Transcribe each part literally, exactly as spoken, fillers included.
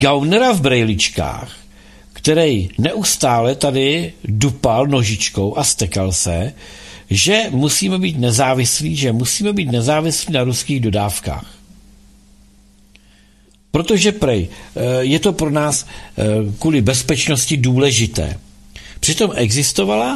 gaunera v brejličkách, který neustále tady dupal nožičkou a stekal se, že musíme být nezávislí, že musíme být nezávislí na ruských dodávkách. Protože prej, je to pro nás kvůli bezpečnosti důležité. Přitom existovala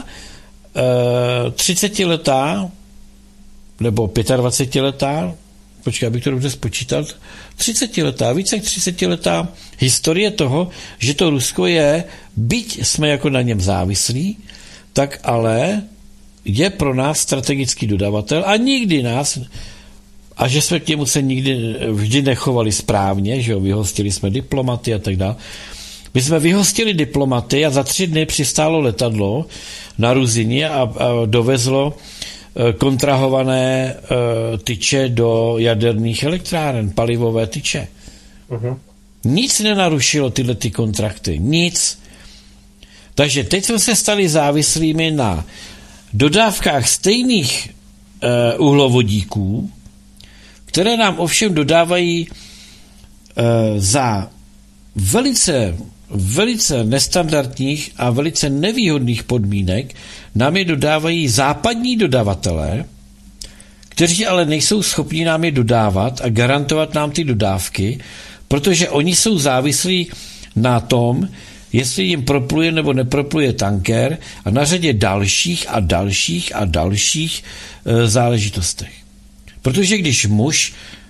třicetiletá nebo pětadvacetiletá, počkej, abych to dobře spočítal, třicetiletá, více jak třicetiletá historie toho, že to Rusko je, byť jsme jako na něm závislí, tak ale je pro nás strategický dodavatel a nikdy nás, a že jsme k němu se nikdy vždy nechovali správně, že jo, vyhostili jsme diplomaty a tak dále. My jsme vyhostili diplomaty a za tři dny přistálo letadlo na Ruzyni a, a dovezlo kontrahované uh, tyče do jaderných elektráren, palivové tyče. Uh-huh. Nic nenarušilo tyhle ty kontrakty. Nic. Takže teď jsme se stali závislými na dodávkách stejných uh, uhlovodíků, které nám ovšem dodávají uh, za velice velice nestandardních a velice nevýhodných podmínek nám je dodávají západní dodavatelé, kteří ale nejsou schopni nám je dodávat a garantovat nám ty dodávky, protože oni jsou závislí na tom, jestli jim propluje nebo nepropluje tanker a na řadě dalších a dalších a dalších e, záležitostech. Protože když muž,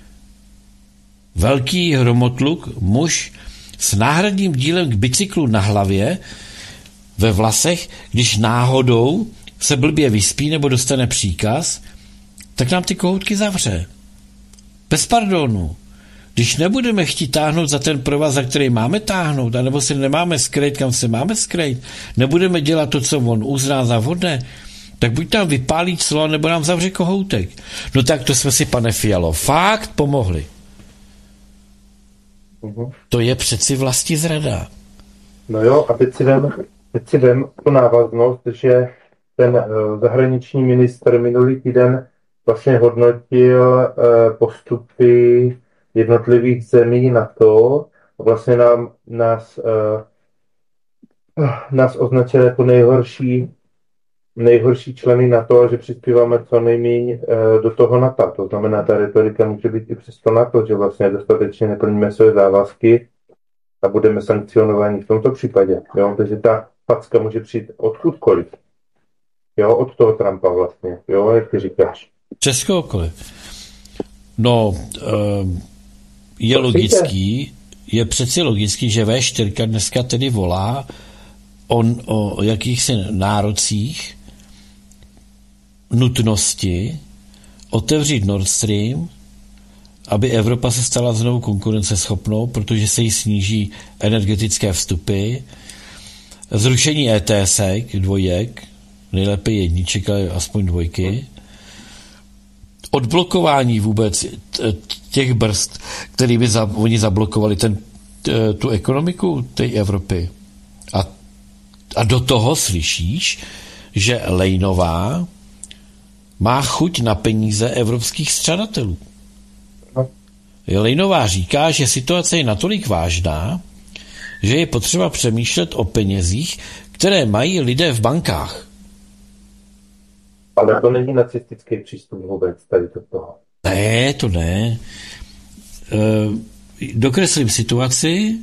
velký hromotluk, muž s náhradním dílem k bicyklu na hlavě, ve vlasech, když náhodou se blbě vyspí nebo dostane příkaz, tak nám ty kohoutky zavře. Bez pardonu. Když nebudeme chtít táhnout za ten provaz, za který máme táhnout, anebo se nemáme skrejt, kam se máme skrejt, nebudeme dělat to, co on uzná za vhodné, tak buď tam vypálí clo, nebo nám zavře kohoutek. No tak to jsme si, pane Fialo, fakt pomohli. Uhum. To je přeci vlastizrada. No jo, a teď si jdem, teď si jdem tu návaznost, že ten uh, zahraniční ministr minulý týden vlastně hodnotil uh, postupy jednotlivých zemí na to, vlastně nám, nás, uh, nás označil jako nejhorší, nejhorší členy NATO, že přispíváme co nejméně uh, do toho NATO. To znamená, ta retorika může být i přesto NATO, že vlastně dostatečně neplníme své závazky a budeme sankcionováni v tomto případě. Jo? Takže ta facka může přijít odkudkoliv. Jo? Od toho Trumpa vlastně. Jo? Jak ty říkáš. Přes kohokoliv. No, je logický, je přeci logický, že vé čtyři dneska tedy volá o, o jakýchsi nárocích nutnosti otevřít Nord Stream, aby Evropa se stala znovu konkurenceschopnou, protože se jí sníží energetické vstupy, zrušení E T S dvojek, nejlépe jedniček, ale aspoň dvojky, odblokování vůbec těch brzd, kterými za, oni zablokovali ten, tu ekonomiku té Evropy. A, a do toho slyšíš, že Lejnová má chuť na peníze evropských střadatelů. Lejnová říká, že situace je natolik vážná, že je potřeba přemýšlet o penězích, které mají lidé v bankách. Ale to není nacistický přístup vůbec tady do toho. Ne, to ne. E, dokreslím situaci.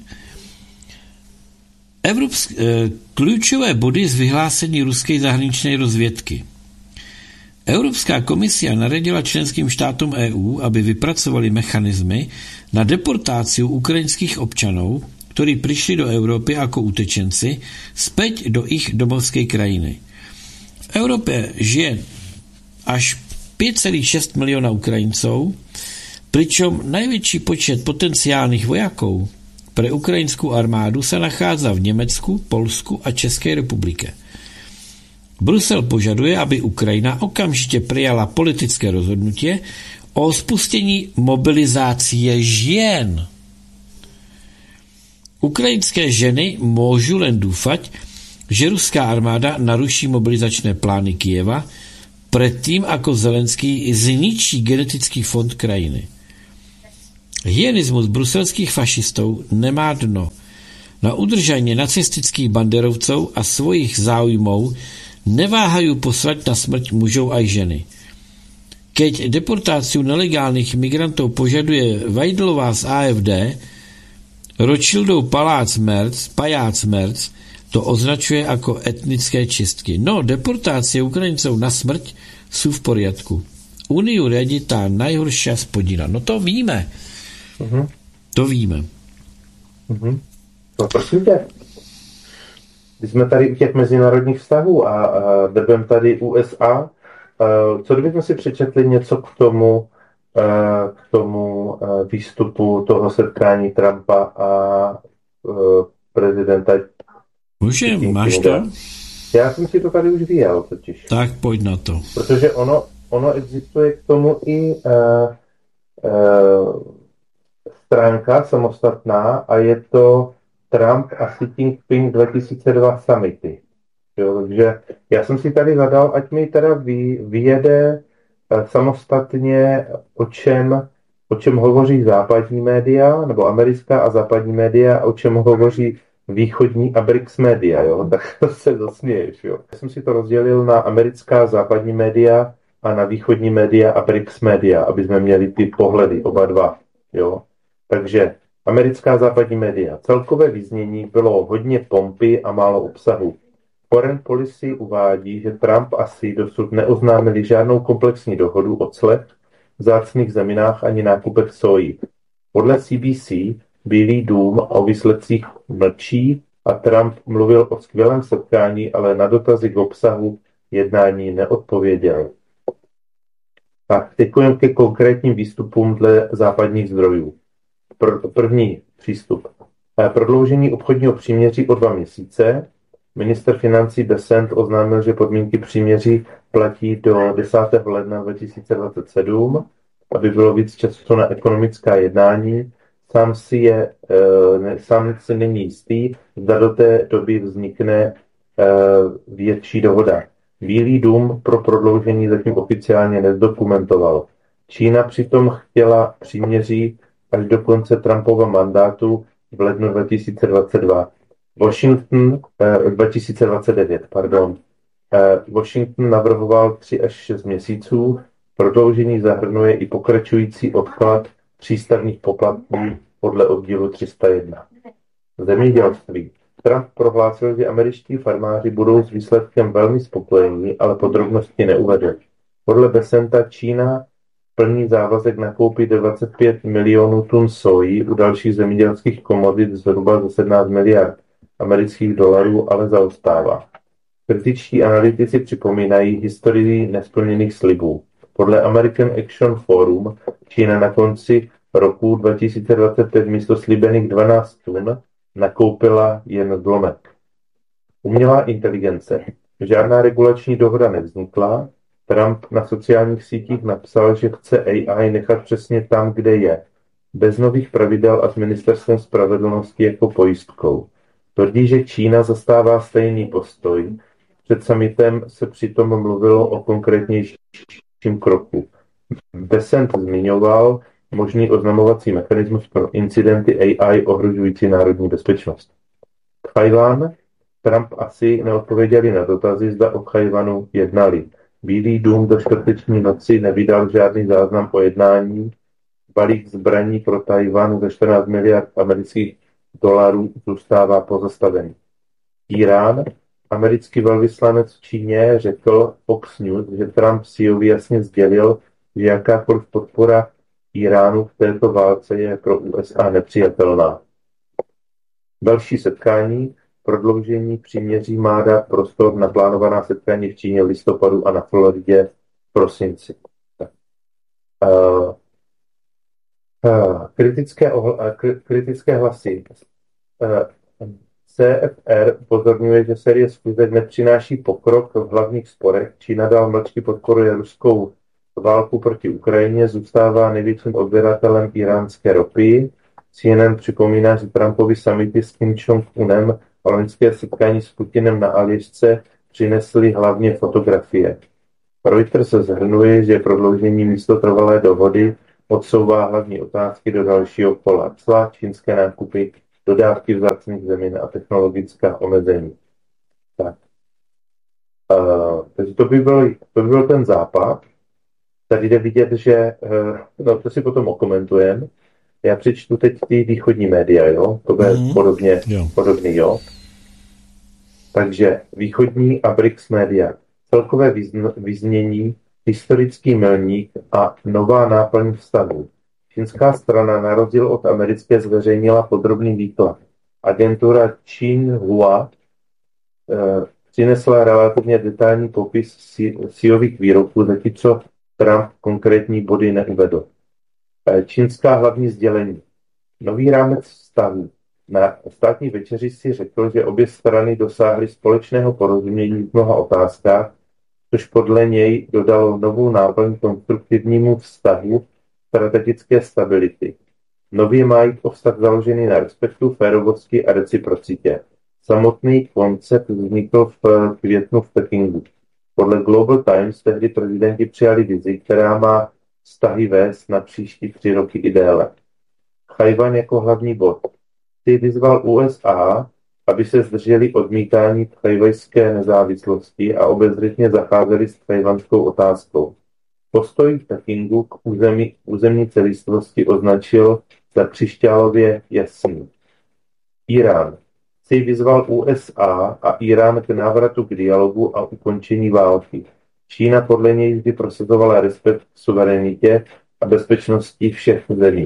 Evropsk, e, klíčové body z vyhlásení ruské zahraniční rozvědky. Evropská komisia naradila členským státům E U, aby vypracovali mechanismy na deportáciu ukrajinských občanů, kteří přišli do Evropy jako utečenci, zpět do jejich domovské krajiny. V Evropě žije až pět celá šest miliona Ukrajinců, pričom největší počet potenciálních vojáků pro ukrajinskou armádu se nachází v Německu, Polsku a České republice. Brusel požaduje, aby Ukrajina okamžitě přijala politické rozhodnutí o spustění mobilizácie žen. Ukrajinské ženy můžou len doufat, že ruská armáda naruší mobilizačné plány Kyjeva předtím, ako Zelenský zničí genetický fond krajiny. Hyenismus bruselských fašistů nemá dno. Na udržanie nacistických banderovcov a svojich záujmov neváhajú poslať na smrť mužov aj ženy. Keď deportáciu nelegálnych migrantov požaduje Vajdlová z á ef dé, Rothschildov palác Merc, paják Merc to označuje ako etnické čistky. No, deportácie Ukrajincov na smrť sú v poriadku. Uniu riadi tá najhoršia spodina. No to víme. Uh-huh. To víme. Uh-huh. No prosím tě, když jsme tady u těch mezinárodních vztahů a, a drbem tady U S A, a, co kdybychom si přečetli něco k tomu, a, k tomu a, výstupu toho setkání Trumpa a, a prezidenta? Můžem, máš to? Já jsem si to tady už vyjel totiž. Tak pojď na to. Protože ono, ono existuje k tomu i a, a, stránka samostatná a je to Trump a Xi Jinping dva tisíce dva summity. Jo, takže já jsem si tady zadal, ať mi teda vy, vyjede uh, samostatně, o čem, o čem hovoří západní média, nebo americká a západní média, a o čem hovoří východní a BRICS média, jo, tak se zasměješ, jo. Já jsem si to rozdělil na americká západní média a na východní média a BRICS média, aby jsme měli ty pohledy, oba dva, jo. Takže americká západní média. Celkové vyznění bylo hodně pompy a málo obsahu. Foreign Policy uvádí, že Trump a Xi dosud neoznámili žádnou komplexní dohodu o clech, vzácných zeminách ani nákupech soji. Podle C B C Bílý dům o výsledcích mlčí a Trump mluvil o skvělém setkání, ale na dotazy k obsahu jednání neodpověděl. Tak teď ke konkrétním výstupům dle západních zdrojů. První přístup. Prodloužení obchodního příměří o dva měsíce. Minister financí Bessent oznámil, že podmínky příměří platí do desátého ledna dva tisíce dvacet sedm, aby bylo víc času na ekonomická jednání. Sám si, je, ne, sám si není jistý, zda do té doby vznikne větší dohoda. Bílý dům pro prodloužení zatím oficiálně nezdokumentoval. Čína přitom chtěla příměří až do konce Trumpova mandátu v lednu dva tisíce dvacet dva. Washington, eh, dva tisíce dvacet devět, pardon. Eh, Washington navrhoval tři až šest měsíců. Prodloužení zahrnuje i pokračující odklad přístavních poplatků podle oddílu tři sta jedna. Zemědělství. Trump prohlásil, že američtí farmáři budou s výsledkem velmi spokojení, ale podrobnosti neuvedl. Podle Bessenta Čína plní závazek nakoupit dvacet pět milionů tun soji, u dalších zemědělských komodit zhruba za sedmnáct miliard amerických dolarů, ale zaostává. Kritičtí analytici připomínají historii nesplněných slibů. Podle American Action Forum Čína na konci roku dva tisíce dvacet pět místo slíbených dvanáct tun nakoupila jen zlomek. Umělá inteligence. Žádná regulační dohoda nevznikla. Trump na sociálních sítích napsal, že chce A I nechat přesně tam, kde je, bez nových pravidel a s ministerstvem spravedlnosti jako pojistkou. Tvrdí, že Čína zastává stejný postoj. Před summitem se přitom mluvilo o konkrétnějším kroku. Bessent zmiňoval možný oznamovací mechanismus pro incidenty A I ohrožující národní bezpečnost. Tchaj-wan. Trump a Xi neodpověděli na dotazy, zda o Tchaj-wanu jednali. Bílý dům do čtvrteční noci nevydal žádný záznam o jednání. Balík zbraní pro Tchaj-wan za čtrnáct miliard amerických dolarů zůstává pozastavený. Irán. Americký velvyslanec v Číně řekl Fox News, že Trump Siovi jasně sdělil, že jakákoliv podpora Iránu v této válce je pro U S A nepřijatelná. Další setkání. Prodloužení příměří má dát prostor na plánovaná setkání v Číně v listopadu a na Floridě v prosinci. Tak. Uh, uh, kritické, ohl- uh, kritické hlasy. Uh, C F R upozorňuje, že série schůzek nepřináší pokrok v hlavních sporech. Čína dál mlčky podporuje ruskou válku proti Ukrajině, zůstává největším odběratelem iránské ropy. C N N připomíná, že Trumpovi summity s Kim Jong-unem a loňské setkání s Putinem na Aljašce přinesly hlavně fotografie. Reuters se zhrnuje, že prodloužení místo trvalé dohody odsouvá hlavní otázky do dalšího kola. Cla, čínské nákupy, dodávky vzácných zemin a technologická omezení. Tak. Uh, takže to by, byl, to by byl ten západ. Tady jde vidět, že, uh, no to si potom okomentujeme. Já přečtu teď ty východní média, jo? To bude mm-hmm. podobně, jo. podobný, jo? Takže východní a B R I C S média. Celkové vyznění, historický milník a nová náplň vztahů. Čínská strana na rozdíl od americké zveřejnila podrobný výklad. Agentura Xinhua eh, přinesla relativně detailní popis síových výroků, zatímco Trump konkrétní body neuvedl. Eh, čínská hlavní sdělení. Nový rámec vztahů. Na státní večeři si řekl, že obě strany dosáhly společného porozumění v mnoha otázkách, což podle něj dodalo novou náplň konstruktivnímu vztahu strategické stability. Nově má jít o vztah založený na respektu, férovosti a reciprocitě. Samotný koncept vznikl v květnu v Pekingu. Podle Global Times tehdy prezidenti přijali vizi, která má vztahy vést na příští tři roky i déle. Tchaj-wan jako hlavní bod. Ty vyzval U S A, aby se zdrželi odmítání tchajwanské nezávislosti a obezřetně zacházeli s tchajwanskou otázkou. Postoj Pekingu k území, územní celistvosti označil za křišťálově jasný. Irán. Si vyzval U S A a Irán k návratu k dialogu a ukončení války. Čína podle něj vždy prosazovala respekt k suverenitě a bezpečnosti všech zemí.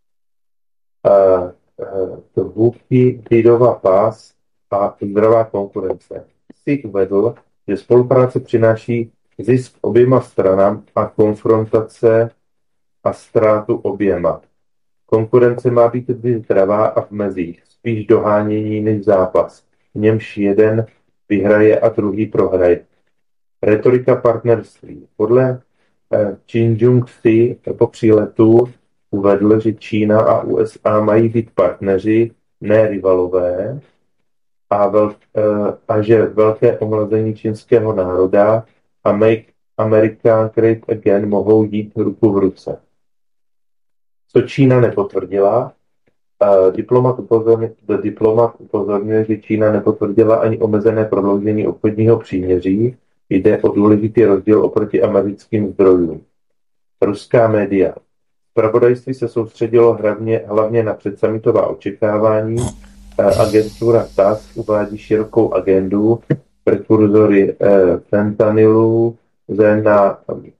Hůbky, klidová pás a zdravá konkurence. Si uvedl, že spolupráce přináší zisk oběma stranám a konfrontace a ztrátu oběma. Konkurence má být vždy zdravá a v mezích, spíš dohánění než zápas, v němž jeden vyhraje a druhý prohraje. Retorika partnerství. Podle eh, Jin Jung-si po příletu uvedl, že Čína a U S A mají být partneři, ne rivalové, a, vel, eh, a že velké omlazení čínského národa a Make America Great Again mohou jít ruku v ruce. Co Čína nepotvrdila, uh, diplomat upozorňuje, diplomat upozorňuje, že Čína nepotvrdila ani omezené prodloužení obchodního příměří, jde o důležitý rozdíl oproti americkým zdrojům. Ruská média. Zpravodajství se soustředilo hlavně, hlavně na předsamitová očekávání. Uh, agentura T A S S uvádí širokou agendu, prekurzory uh, fentanylu, na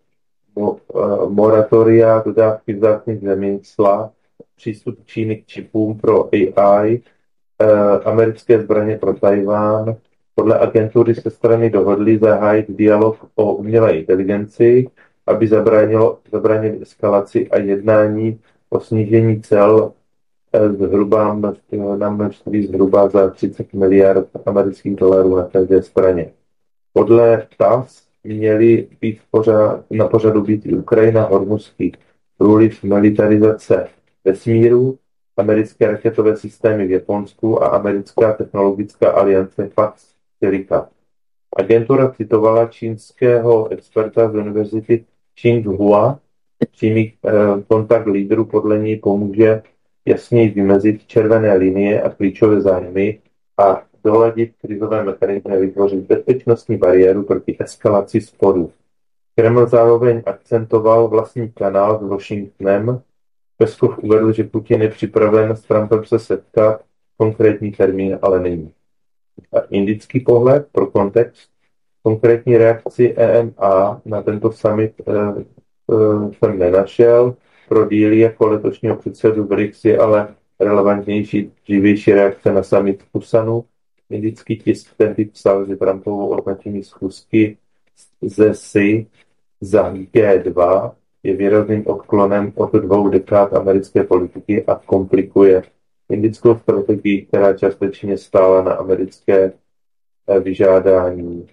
moratoria, dodávky vzácných zemin, cla, přístup Číny k čipům pro A I, americké zbraně pro Tchaj-wan. Podle agentury se strany dohodly zahájit dialog o umělé inteligenci, aby zabránilo, zabránili eskalaci a jednání o snížení cel zhruba na množství zhruba za třicet miliard amerických dolarů na každé straně. Podle T A S S měly být pořád, na pořadu být i Ukrajina, hormuzský průliv militarizace vesmíru, americké raketové systémy v Japonsku a americká technologická aliance Pax America. Agentura citovala čínského experta z univerzity Tsinghua. Přímý eh, kontakt lídrů podle něj pomůže jasněji vymezit červené linie a klíčové zájmy a doladit krizové mechanismy a vytvořit bezpečnostní bariéru proti eskalaci sporů. Kreml zároveň akcentoval vlastní kanál s Washingtonem. Peskov uvedl, že Putin je připraven s Trumpem se setkat, konkrétní termín ale není. A indický pohled pro kontext. Konkrétní reakci E M A na tento summit e, e, jsem nenašel. Pro díly jako letošního předsedu B R I C S je ale relevantnější dřívější reakce na summit v Pusanu. Indický tisk tehdy psal, že Trumpovo označení schůzky ze S I za G dva je výrazným odklonem od dvou dekád americké politiky a komplikuje indickou strategii, která částečně stála na americké vyžádání,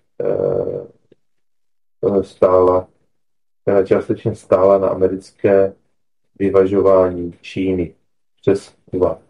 stála, která částečně stála na americké vyvažování Číny přes dva.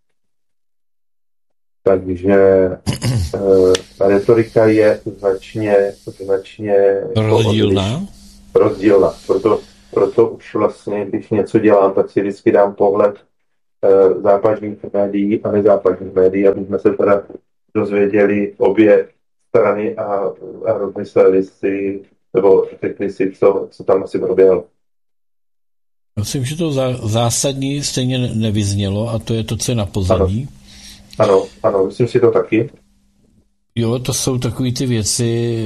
Takže uh, retorika je značně, značně rozdílná. rozdílná. Proto proto už vlastně, když něco dělám, tak si vždycky dám pohled eh, západních médií a nezápadních médií, aby jsme se teda dozvěděli obě strany a, a rozmysleli si, nebo řekli si, co, co tam asi proběhlo. Myslím, že to zásadní stejně nevyznělo a to je to, co je na pozadí. Ano, ano, ano, myslím si to taky. Jo, to jsou takové ty věci,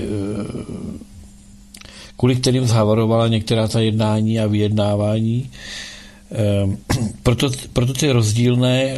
kvůli kterým zhavarovala některá ta jednání a vyjednávání. Proto, proto ty rozdílné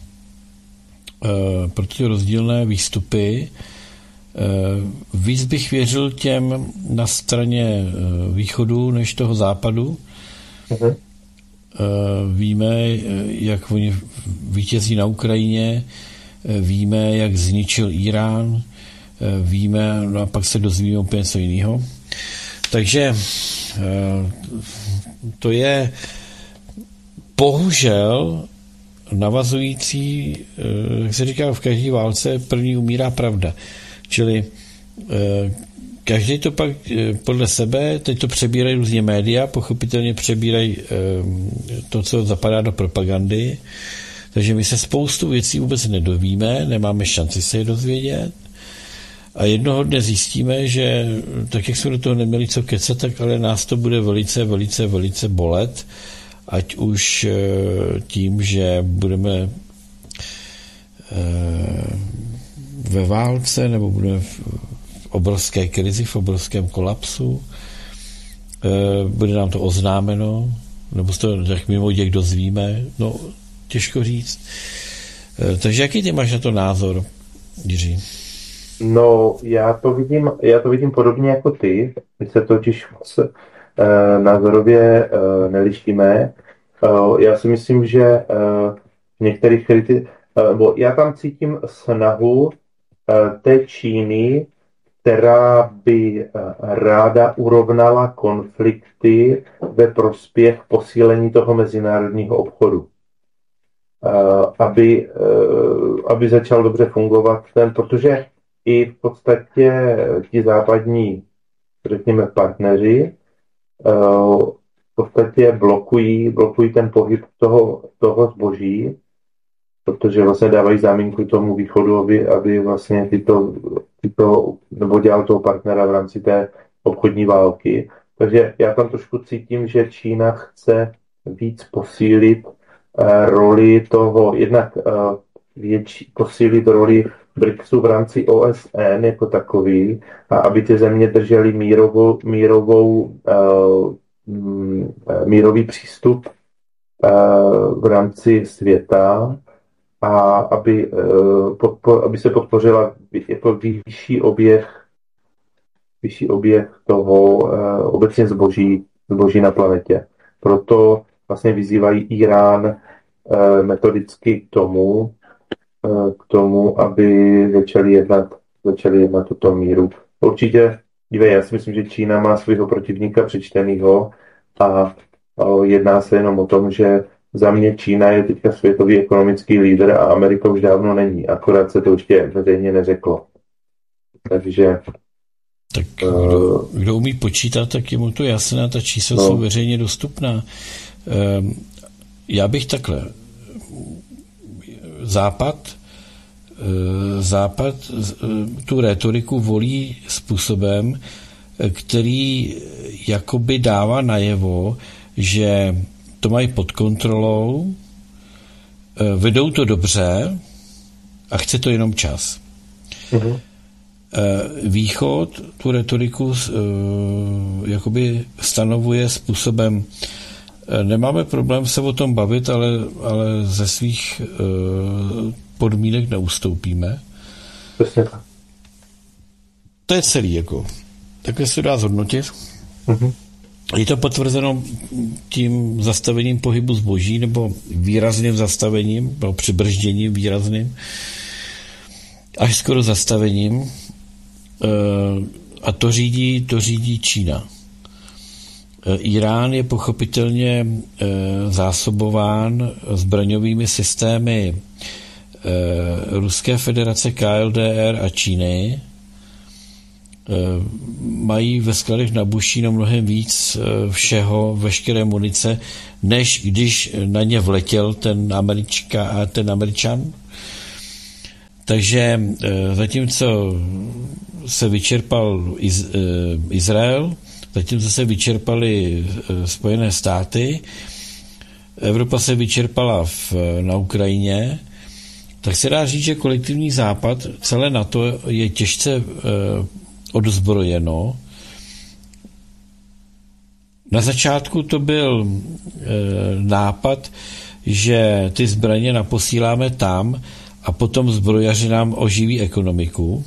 proto ty rozdílné výstupy víc bych věřil těm na straně východu než toho západu. Uh-huh. Víme, jak oni vítězí na Ukrajině, víme, jak zničil Irán, víme, no a pak se dozvíme úplně něco jiného. Takže to je bohužel navazující, jak se říká v každé válce, první umírá pravda. Čili každý to pak podle sebe, teď to přebírají různě média, pochopitelně přebírají to, co zapadá do propagandy, takže my se spoustu věcí vůbec nedovíme, nemáme šanci se je dozvědět a jednoho dne zjistíme, že tak, jak jsme do toho neměli co kecat, tak ale nás to bude velice, velice, velice bolet, ať už tím, že budeme ve válce, nebo budeme v obrovské krizi, v obrovském kolapsu. Bude nám to oznámeno, nebo se to tak mimo děk dozvíme. No, těžko říct. Takže jaký ty máš na to názor, Jiří? No, já to vidím, já to vidím podobně jako ty. My se totiž moc uh, názorově uh, nelišíme. Uh, já si myslím, že uh, v některých kriti... Uh, bo já tam cítím snahu uh, té Číny, která by uh, ráda urovnala konflikty ve prospěch posílení toho mezinárodního obchodu. Uh, aby, uh, aby začal dobře fungovat ten, protože i v podstatě ti západní, řekněme, partneři uh, v podstatě blokují, blokují ten pohyb toho, toho zboží, protože vlastně dávají záminku tomu východu, aby, aby vlastně tyto, tyto, nebo dělal toho partnera v rámci té obchodní války. Takže já tam trošku cítím, že Čína chce víc posílit uh, roli toho, jednak uh, větší, posílit roli BRICSu v rámci O S N jako takový, a aby ty země držely mírovou, mírovou, uh, mírový přístup uh, v rámci světa a aby, uh, podpo, aby se podpořila jako vyšší oběh, vyšší oběh toho uh, obecně zboží, zboží na planetě. Proto vlastně vyzývají Irán uh, metodicky k tomu, k tomu, aby začali jednat, začali jednat tuto míru. Určitě, dívej, já si myslím, že Čína má svého protivníka přečtenýho a, a jedná se jenom o tom, že za mě Čína je teďka světový ekonomický lídr a Amerika už dávno není, akorát se to ještě veřejně neřeklo. Takže... Tak kdo, kdo umí počítat, tak je mu to jasné, ta čísla no. jsou veřejně dostupná. Já bych takhle... Západ, Západ tu rétoriku volí způsobem, který jakoby dává najevo, že to mají pod kontrolou, vedou to dobře a chce to jenom čas. Uh-huh. Východ tu rétoriku jakoby stanovuje způsobem, nemáme problém se o tom bavit, ale, ale ze svých uh, podmínek neustoupíme. Přesně tak. To je celý, jako. Takhle se dá zhodnotit. Uh-huh. Je to potvrzeno tím zastavením pohybu zboží, nebo výrazným zastavením, nebo přibržděním výrazným, až skoro zastavením. Uh, a to řídí, to řídí Čína. Irán je pochopitelně e, zásobován zbraňovými systémy e, Ruské federace, K L D R a Číny mají ve skladech na Bušíno mnohem víc všeho, veškeré munice, než když na ně vletěl ten, Američka, ten Američan. Takže zatímco se vyčerpal Iz, Izrael, zatímco se vyčerpaly Spojené státy, Evropa se vyčerpala v, na Ukrajině, tak se dá říct, že kolektivní západ, celé NATO je těžce eh, odzbrojeno. Na začátku to byl eh, nápad, že ty zbraně naposíláme tam a potom zbrojaři nám oživí ekonomiku.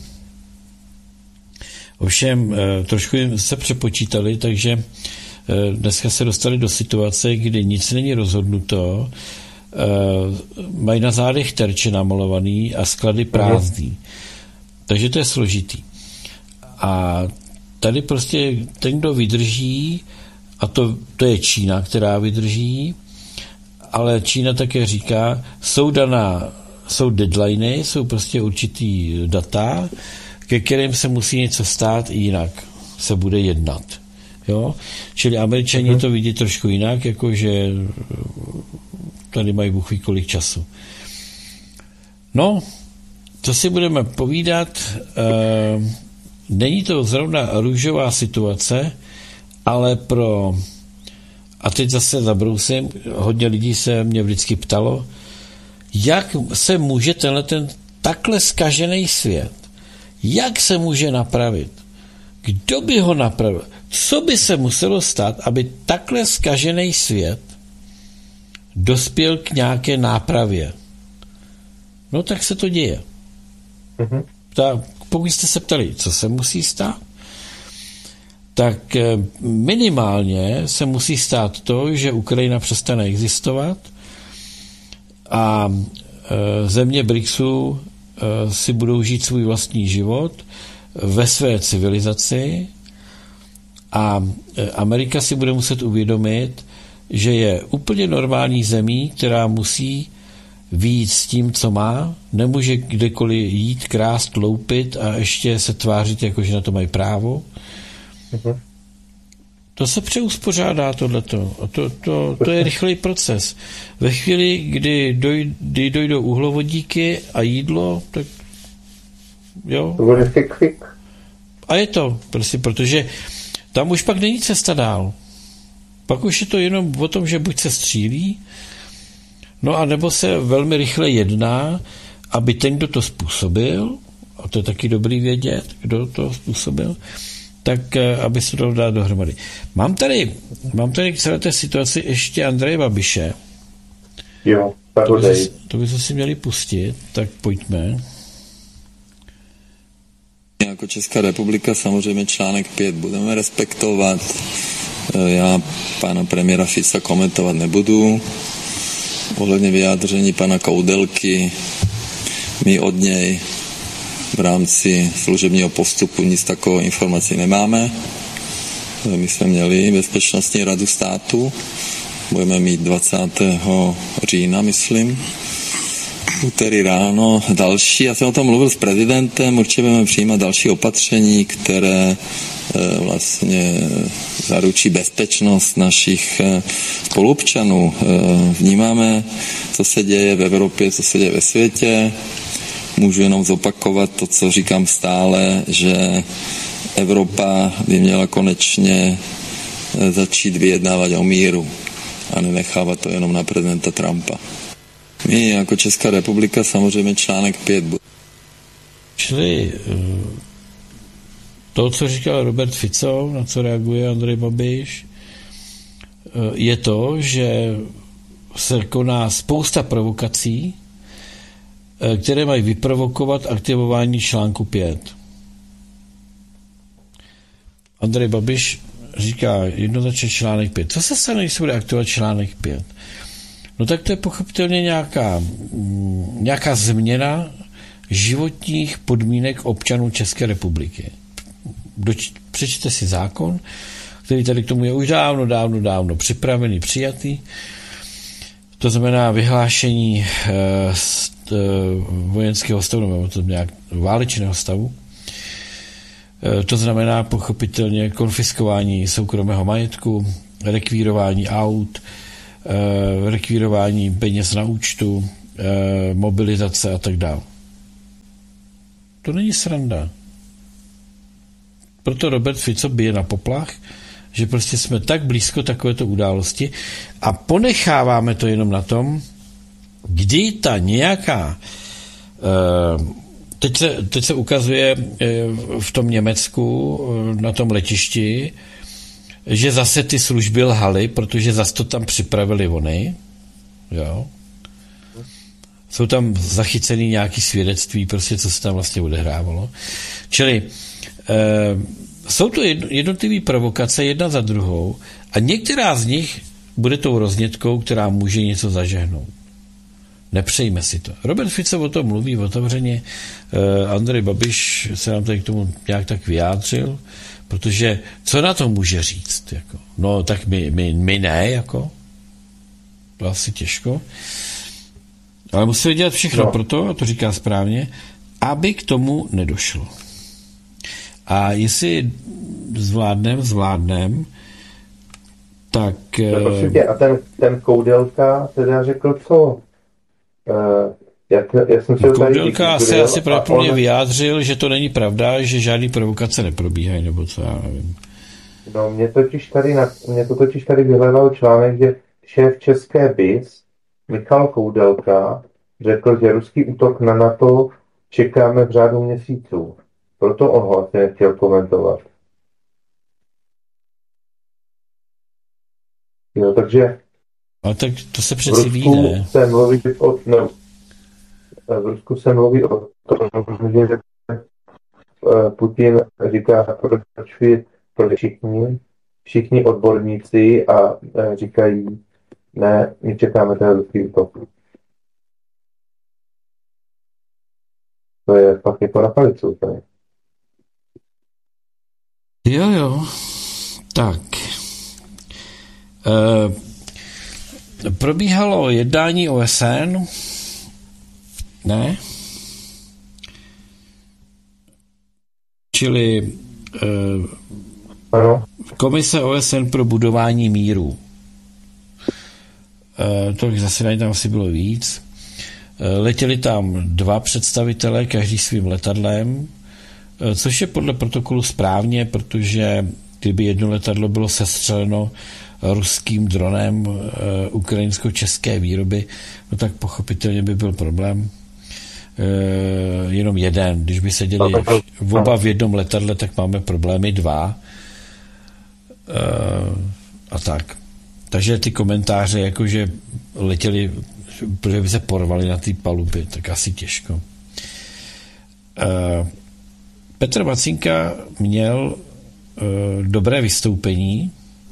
Ovšem eh, trošku se přepočítali, takže eh, dneska se dostali do situace, kdy nic není rozhodnuto, Uh, mají na zádech terče namalovaný a sklady prázdný. Takže to je složitý. A tady prostě ten, kdo vydrží, a to, to je Čína, která vydrží, ale Čína také říká, jsou daná, jsou deadliny, jsou prostě určitý data, ke kterým se musí něco stát, jinak se bude jednat. Jo? Čili Američani uh-huh. to vidí trošku jinak, jakože tady mají Bůh ví kolik času. No, co si budeme povídat, e, není to zrovna růžová situace, ale pro, a teď zase zabrousím, hodně lidí se mě vždycky ptalo, jak se může tenhle ten takhle zkažený svět, jak se může napravit? Kdo by ho napravil? Co by se muselo stát, aby takhle zkažený svět dospěl k nějaké nápravě? No tak se to děje. Mm-hmm. Ta, pokud jste se ptali, co se musí stát, tak minimálně se musí stát to, že Ukrajina přestane existovat a e, země BRICSu e, si budou žít svůj vlastní život ve své civilizaci a e, Amerika si bude muset uvědomit, že je úplně normální zemí, která musí vyjít s tím, co má, nemůže kdekoliv jít, krást, loupit a ještě se tvářit, jako že na to mají právo. Uh-huh. To se přeuspořádá tohleto. A to, to, to je rychlý proces. Ve chvíli, kdy, doj, kdy dojdou uhlovodíky a jídlo, tak jo. To bude fik-fik. A je to, prostě, protože tam už pak není cesta dál. Pak už je to jenom o tom, že buď se střílí, no a nebo se velmi rychle jedná, aby ten, kdo to způsobil, a to je taky dobrý vědět, kdo to způsobil, tak aby se to dal dohromady. Mám tady, mám tady k celé té situaci ještě Andreje Babiše. Jo, to by, se, to by se si měli pustit, tak pojďme. Jako Česká republika samozřejmě článek pět budeme respektovat. Já pana premiéra Fica komentovat nebudu. Ohledně vyjádření pana Koudelky, my od něj v rámci služebního postupu nic takového informací nemáme. My jsme měli Bezpečnostní radu státu, budeme mít dvacátého října, myslím, úterý ráno další. Já jsem o tom mluvil s prezidentem, určitě budeme přijímat další opatření, které vlastně zaručí bezpečnost našich spoluobčanů. Vnímáme, co se děje v Evropě, co se děje ve světě. Můžu jenom zopakovat to, co říkám stále, že Evropa by měla konečně začít vyjednávat o míru a nenechávat to jenom na prezidenta Trumpa. My jako Česká republika samozřejmě článek pět. Čili to, co říkal Robert Fico, na co reaguje Andrej Babiš, je to, že se koná spousta provokací, které mají vyprovokovat aktivování článku pět. Andrej Babiš říká jednoznačně článek pět. Co se stane, když se bude aktivovat článek pět? No tak to je pochopitelně nějaká, nějaká změna životních podmínek občanů České republiky. Doč, přečtěte si zákon, který tady k tomu je už dávno, dávno, dávno připravený, přijatý. To znamená vyhlášení e, st, e, vojenského stavu, nebo to nějak válečného stavu. To znamená pochopitelně konfiskování soukromého majetku, rekvírování aut, rekvírování peněz na účtu, mobilizace a tak dále. To není sranda. Proto Robert Fico bije na poplach, že prostě jsme tak blízko takovéto události a ponecháváme to jenom na tom, kdy ta nějaká teď se, teď se ukazuje v tom Německu na tom letišti, že zase ty služby lhaly, protože zase to tam připravili oni. Jo. Jsou tam zachycený nějaký svědectví, prostě co se tam vlastně odehrávalo. Čili eh, jsou to jednotlivé provokace jedna za druhou a některá z nich bude tou roznětkou, která může něco zažehnout. Nepřejme si to. Robert Fico o tom mluví otevřeně, eh, Andrej Babiš se nám tady k tomu nějak tak vyjádřil, protože co na to může říct? Jako? No tak my, my, my ne, jako. To asi těžko. Ale musíme dělat všechno no. proto, a to říká správně, aby k tomu nedošlo. A jestli zvládnem, zvládnem, tak... No, prosím tě, a ten, ten Koudelka teda řekl co? Uh, já, já jsem no, Koudelka se asi pravděpodobně on... vyjádřil, že to není pravda, že žádný provokace neprobíhají, nebo co, já nevím. No, mě, totiž tady na, mě to totiž tady vyhledal článek, že šéf České B I S Michal Koudelka řekl, že ruský útok na NATO čekáme v řádu měsíců. Proto on ho asi nechtěl komentovat. Jo, takže... Ale tak to se přeci ví, ne? Se mluví o, no, v Rusku se mluví o tom, že Putin říká, proč, proč všichni, všichni odborníci a říkají, ne, my čekáme ten ruský útok. To je fakt jako na palicu. Tady. Jo, jo. Tak. E, probíhalo jednání O S N. Ne? Čili e, ano. Komise O S N pro budování míru. E, to zasedání tam asi bylo víc. E, letěli tam dva představitelé, každý svým letadlem, e, což je podle protokolu správně, protože kdyby jedno letadlo bylo sestřeleno ruským dronem e, ukrajinsko-české výroby, no tak pochopitelně by byl problém. E, jenom jeden. Když by seděli v oba v jednom letadle, tak máme problémy dva. E, a tak. Takže ty komentáře, jakože letěli, protože by se porvali na ty paluby, tak asi těžko. E, Petr Macinka měl e, dobré vystoupení,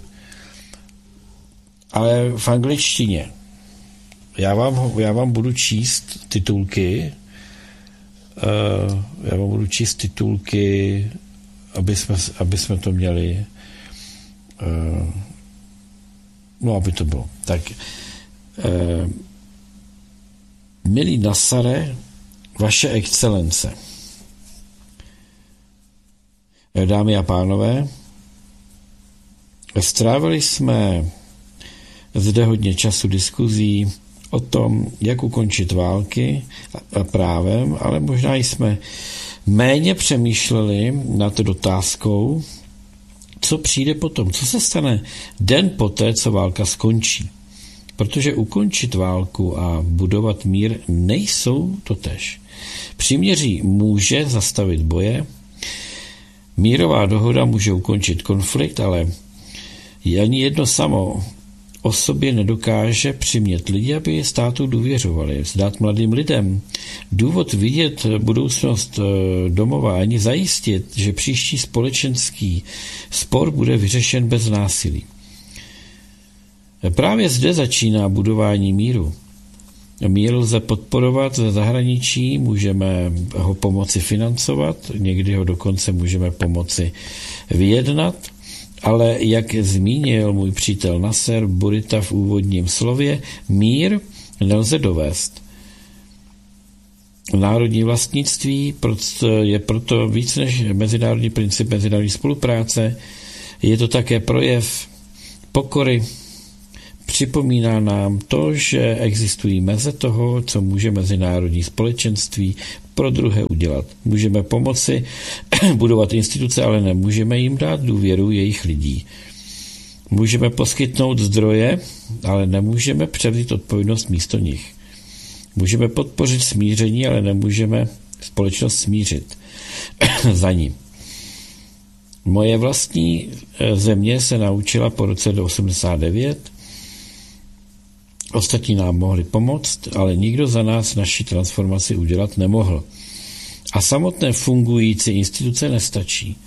ale v angličtině. Já vám, já vám budu číst titulky, uh, já vám budu číst titulky, aby jsme, aby jsme to měli, uh, no, aby to bylo. Tak, uh, milí Nasare, vaše excelence, dámy a pánové, strávili jsme zde hodně času diskuzí o tom, jak ukončit války a právem, ale možná jsme méně přemýšleli nad dotázkou, co přijde potom, co se stane den poté, co válka skončí. Protože ukončit válku a budovat mír nejsou totéž. Příměří může zastavit boje, mírová dohoda může ukončit konflikt, ale ani jedno samo o sobě nedokáže přimět lidi, aby státu důvěřovali, vzdát mladým lidem důvod vidět budoucnost domova, ani zajistit, že příští společenský spor bude vyřešen bez násilí. Právě zde začíná budování míru. Mír lze podporovat ze zahraničí, můžeme ho pomoci financovat, někdy ho dokonce můžeme pomoci vyjednat, ale jak zmínil můj přítel Nasser Burita v úvodním slově, mír nelze dovést. národní vlastnictví je proto víc než mezinárodní princip mezinárodní spolupráce. Je to také projev pokory. Připomíná nám to, že existují meze toho, co může mezinárodní společenství pro druhé udělat. Můžeme pomoci budovat instituce, ale nemůžeme jim dát důvěru jejich lidí. Můžeme poskytnout zdroje, ale nemůžeme převzít odpovědnost místo nich. Můžeme podpořit smíření, ale nemůžeme společnost smířit za ní. Moje vlastní země se naučila po roce osmdesát devět. Ostatní nám mohli pomoct, ale nikdo za nás naši transformaci udělat nemohl. A samotné fungující instituce nestačí.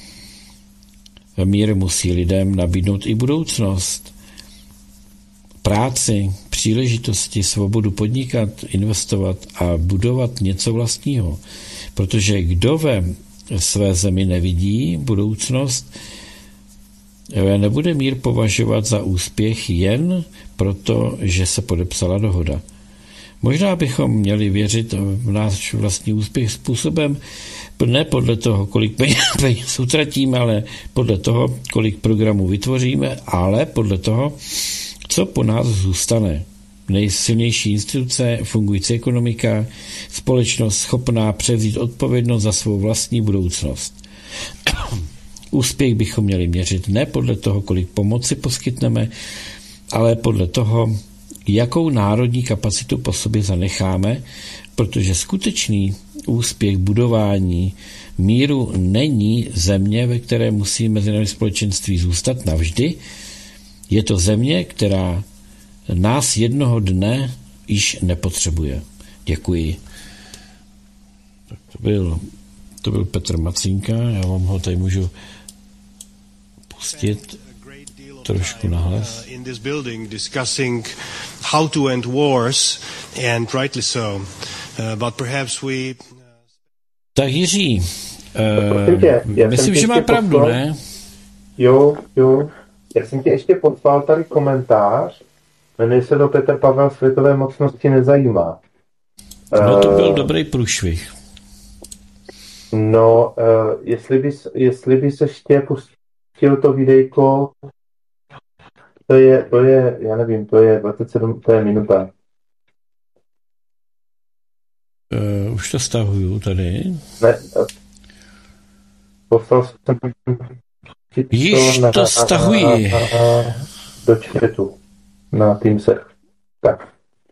Mír musí lidem nabídnout i budoucnost, práci, příležitosti, svobodu podnikat, investovat a budovat něco vlastního. Protože kdo ve své zemi nevidí budoucnost, nebude mír považovat za úspěch jen proto, že se podepsala dohoda. Možná bychom měli věřit v náš vlastní úspěch způsobem, ne podle toho, kolik peněz utratíme, ale podle toho, kolik programů vytvoříme, ale podle toho, co po nás zůstane. Nejsilnější instituce, fungující ekonomika, společnost schopná převzít odpovědnost za svou vlastní budoucnost. Úspěch bychom měli měřit ne podle toho, kolik pomoci poskytneme, ale podle toho, jakou národní kapacitu po sobě zanecháme, protože skutečný úspěch budování míru není země, ve které musí mezinárodní společenství zůstat navždy. Je to země, která nás jednoho dne již nepotřebuje. Děkuji. Tak to byl, to byl Petr Macínka, já vám ho tady můžu pustit trošku nahlas. In this building discussing how to end wars, and rightly so. Uh, but perhaps we... Tak Jiří, uh, tě, myslím, že má pravdu, poslal, ne? Jo, jo. Já jsem ti ještě poslal tady komentář. Jmenuje se to Petr Pavel světové mocnosti nezajímá. No to byl uh, dobrý průšvih. No, uh, jestli bys, jestli bys ještě pustil to videjko, to je, to je, já nevím, to je dvacet sedm, to je minuta. Uh, už to stahuju tady. Ne, uh, poslal jsem Již to, to stahuji. Do chatu na Teamsech. Tak.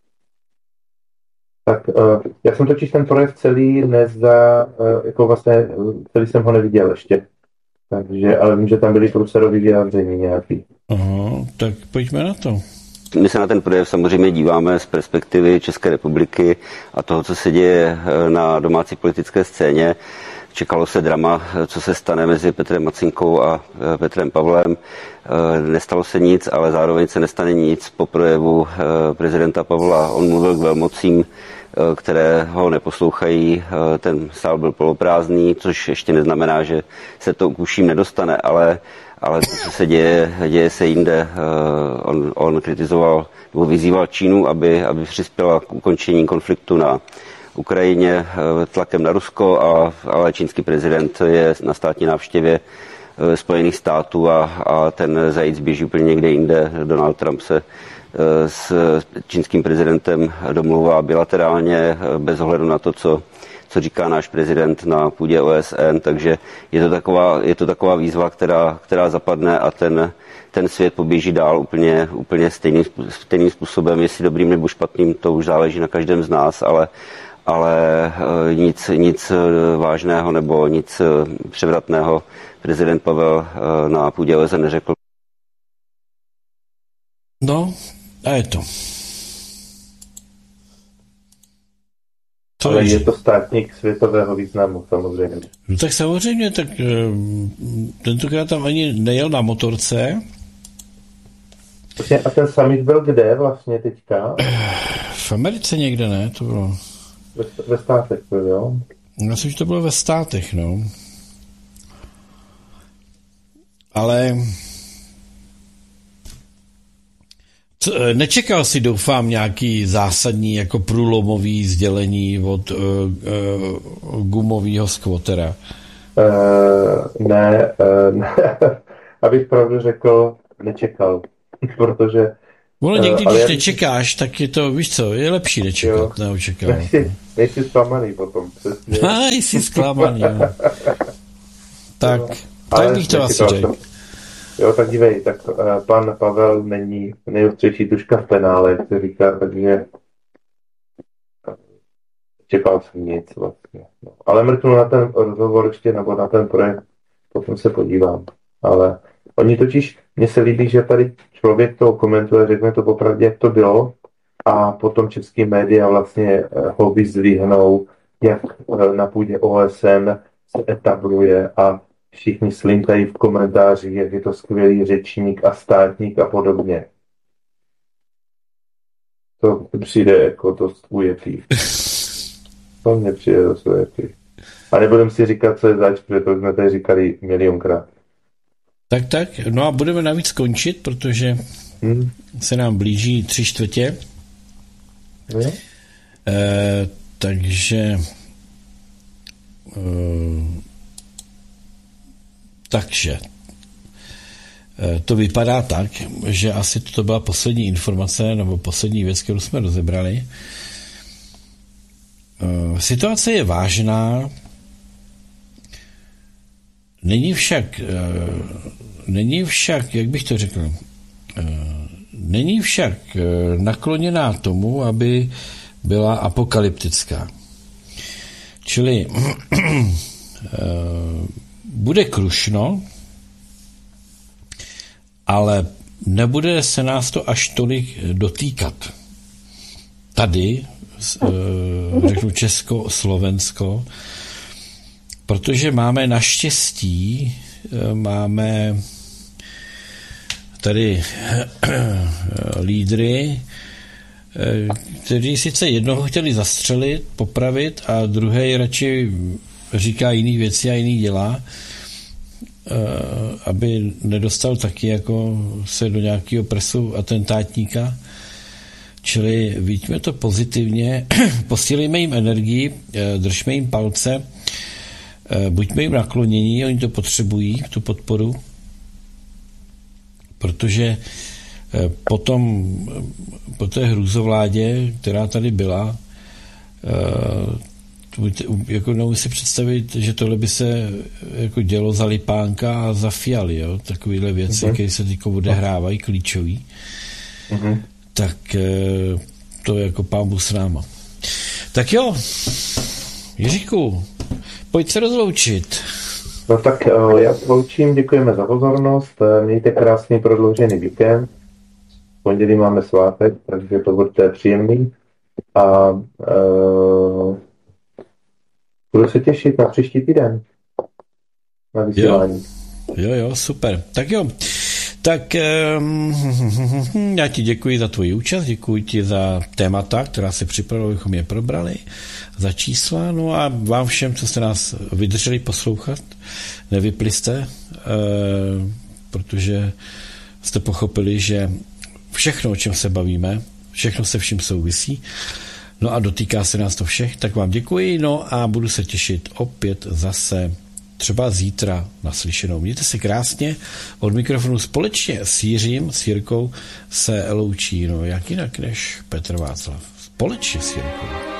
Tak uh, já jsem totiž ten projev celý nezda, uh, jako vlastně celý jsem ho neviděl ještě. Takže, ale vím, že tam byly průserový vyjádření nějaký. Aha, tak pojďme na to. My se na ten projev samozřejmě díváme z perspektivy České republiky a toho, co se děje na domácí politické scéně. Čekalo se drama, co se stane mezi Petrem Macínkou a Petrem Pavlem. Nestalo se nic, ale zároveň se nestane nic po projevu prezidenta Pavla. On mluvil k velmocím, které ho neposlouchají. Ten sál byl poloprázdný, což ještě neznamená, že se to k uším nedostane, ale, ale to, co se děje, děje se jinde. On, on kritizoval nebo vyzýval Čínu, aby, aby přispěla k ukončení konfliktu na Ukrajině tlakem na Rusko, a, ale čínský prezident je na státní návštěvě Spojených států a, a ten zajíc běží úplně někde jinde. Donald Trump se s čínským prezidentem domluvá bilaterálně bez ohledu na to, co, co říká náš prezident na půdě O S N, takže je to taková, je to taková výzva, která, která zapadne a ten, ten svět poběží dál úplně, úplně stejným, stejným způsobem, jestli dobrým nebo špatným, to už záleží na každém z nás, ale ale nic, nic vážného nebo nic převratného prezident Pavel na půdě O S N neřekl. No, a je to. To ale je to státník světového významu, samozřejmě. No tak samozřejmě, tak tentokrát tam ani nejel na motorce. A ten summit byl kde vlastně teďka? V Americe někde, ne? To bylo... Ve, ve státech byl, jo? Já myslím, že to bylo ve státech, no. Ale Co, nečekal si, doufám, nějaký zásadní jako průlomový sdělení od uh, uh, gumového skvotera? Uh, ne, uh, ne. Abych pravdu řekl, nečekal, protože... Ono někdy, uh, když já... nečekáš, tak je to, víš co, je lepší nečekat, neočekávat. Nejsi, nejsi zklamaný potom, přesně. A, jsi zklamaný, jo. Tak, no, tak bych to asi řekl. Jo, tak dívej, tak uh, pan Pavel není nejostřejší tuška v penále, jak se říká, takže čekal jsem nic vlastně. No. Ale mrknu na ten rozhovor ještě, nebo na ten projekt, potom se podívám. Ale oni totiž, mně se líbí, že tady člověk to komentuje, řekne to popravdě, jak to bylo, a potom český média vlastně ho vyzdvihnou, jak na půdě O S N se etabluje a všichni slintají v komentářích, jak je to skvělý řečník a státník a podobně. To přijde jako dost ujetý. To mně přijde dost ujetý. A nebudem si říkat, co je zač, protože to jsme tady říkali milionkrát. Tak, tak. No a budeme navíc skončit, protože hmm. se nám blíží tři čtvrtě. Hmm. E, takže e, takže e, to vypadá tak, že asi to byla poslední informace nebo poslední věc, kterou jsme rozebrali. E, situace je vážná. Není však, e, není však, jak bych to řekl, e, není však e, nakloněná tomu, aby byla apokalyptická. Čili e, bude krušno, ale nebude se nás to až tolik dotýkat. Tady, e, řeknu Česko, Slovensko, protože máme naštěstí, máme tady lídry, kteří sice jednoho chtěli zastřelit, popravit a druhý radši říká jiný věci a jiný dělá, aby nedostal taky jako se do nějakého presu atentátníka. Čili vidíme to pozitivně, posílejme jim energii, držme jim palce, buďme jim naklonění, oni to potřebují, tu podporu, protože potom po té hrůzovládě, která tady byla, jako neumím si představit, že tohle by se jako dělo za Lipánka a za Fialy, jo? Takovýhle věci, uh-huh. které se teď odehrávají, klíčový, uh-huh. tak to je jako pán Bůh s náma. Tak jo, Jiříku, pojď se rozloučit. No tak já se loučím, děkujeme za pozornost, mějte krásný prodloužený víkend. V pondělí máme svátek, takže to bude příjemný. A uh, budu se těšit na příští týden. Na vysílání. Jo, jo, jo, super. Tak jo. Tak um, já ti děkuji za tvoji účast, děkuji ti za témata, která se připravila, abychom je probrali, za čísla, no a vám všem, co jste nás vydrželi poslouchat, nevypli jste, uh, protože jste pochopili, že všechno, o čem se bavíme, všechno se vším souvisí, no a dotýká se nás to všech, tak vám děkuji, no a budu se těšit opět zase třeba zítra naslyšenou. Mějte se krásně, od mikrofonu společně s Jiřím, s Jirkou se loučí, no jak jinak než Petr Václav. Společně s Jirkou.